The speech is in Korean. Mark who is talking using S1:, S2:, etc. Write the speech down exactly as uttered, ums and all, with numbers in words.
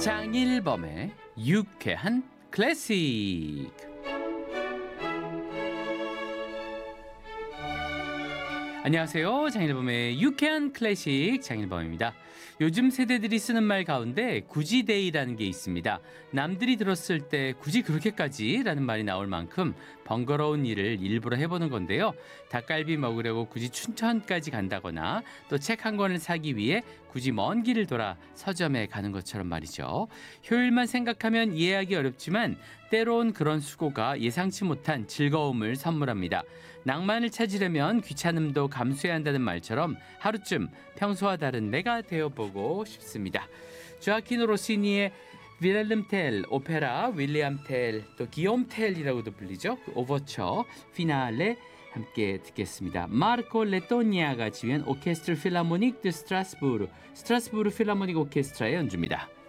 S1: 장일범의 유쾌한 클래식. 안녕하세요. 장일범의 유쾌한 클래식 장일범입니다. 요즘 세대들이 쓰는 말 가운데 구지데이라는 게 있습니다. 남들이 들었을 때 굳이 그렇게까지? 라는 말이 나올 만큼 번거로운 일을 일부러 해보는 건데요. 닭갈비 먹으려고 굳이 춘천까지 간다거나 또 책 한 권을 사기 위해 굳이 먼 길을 돌아 서점에 가는 것처럼 말이죠. 효율만 생각하면 이해하기 어렵지만 때론 그런 수고가 예상치 못한 즐거움을 선물합니다. 낭만을 찾으려면 귀찮음도 감수해야 한다는 말처럼 하루쯤 평소와 다른 내가 되어보고 싶습니다. 조아키노 로시니의 윌hel름 텔, 오페라 윌리엄 텔, 또 기욤 텔이라고도 불리죠. 그 오버처, 피날레 함께 듣겠습니다. 마르코 레토니아가 지휘한 오케스트라 필라모닉 드 스트라스부르, 스트라스부르 필라모닉 오케스트라의 연주입니다.